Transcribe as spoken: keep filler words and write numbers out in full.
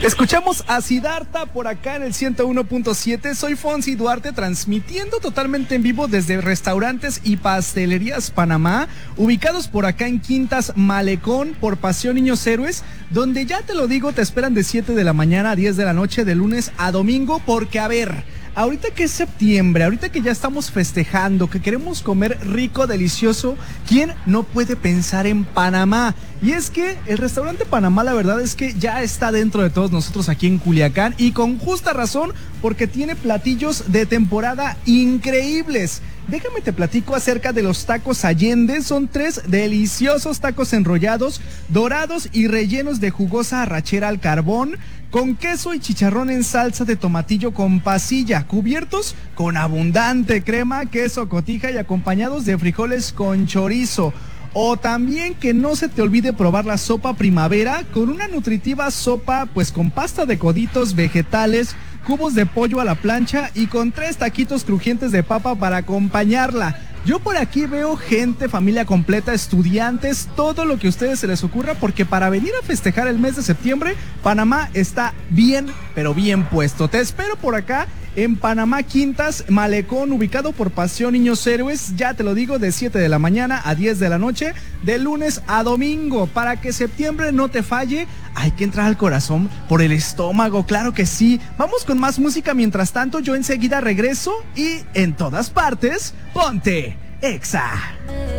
Escuchamos a Siddhartha por acá en el ciento uno punto siete. Soy Fonsi Duarte, transmitiendo totalmente en vivo desde restaurantes y pastelerías Panamá, ubicados por acá en Quintas Malecón, por Paseo Niños Héroes, donde ya te lo digo, te esperan de siete de la mañana a diez de la noche, de lunes a domingo, porque a ver, ahorita que es septiembre, ahorita que ya estamos festejando, que queremos comer rico, delicioso, ¿quién no puede pensar en Panamá? Y es que el restaurante Panamá, la verdad es que ya está dentro de todos nosotros aquí en Culiacán, y con justa razón, porque tiene platillos de temporada increíbles. Déjame te platico acerca de los tacos Allende. Son tres deliciosos tacos enrollados, dorados y rellenos de jugosa arrachera al carbón, con queso y chicharrón en salsa de tomatillo con pasilla, cubiertos con abundante crema, queso cotija y acompañados de frijoles con chorizo. O también que no se te olvide probar la sopa primavera, con una nutritiva sopa pues con pasta de coditos, vegetales, cubos de pollo a la plancha y con tres taquitos crujientes de papa para acompañarla. Yo por aquí veo gente, familia completa, estudiantes, todo lo que a ustedes se les ocurra, porque para venir a festejar el mes de septiembre, Panamá está bien, pero bien puesto. Te espero por acá en Panamá Quintas Malecón, ubicado por Paseo Niños Héroes, ya te lo digo, de siete de la mañana a diez de la noche, de lunes a domingo. Para que septiembre no te falle, hay que entrar al corazón por el estómago, claro que sí. Vamos con más música, mientras tanto yo enseguida regreso y en todas partes, ponte Exa.